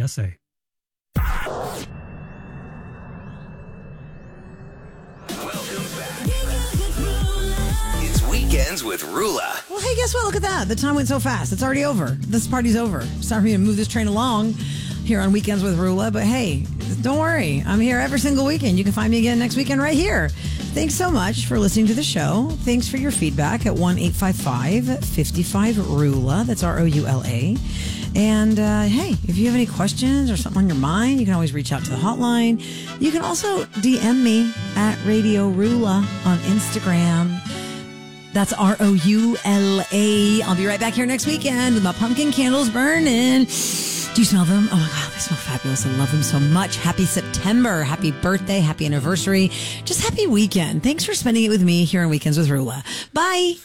essay. It's Weekends with Rula. Well, hey, guess what? Look at that. The time went so fast. It's already over. This party's over. It's time for me to move this train along here on Weekends with Rula. But hey, don't worry. I'm here every single weekend. You can find me again next weekend right here. Thanks so much for listening to the show. Thanks for your feedback at 1-855-55-RULA. That's ROULA. And hey, if you have any questions or something on your mind, you can always reach out to the hotline. You can also DM me at Radio Rula on Instagram. That's ROULA. I'll be right back here next weekend with my pumpkin candles burning. Do you smell them? Oh my God, they smell fabulous. I love them so much. Happy September. Happy birthday. Happy anniversary. Just happy weekend. Thanks for spending it with me here on Weekends with Rula. Bye.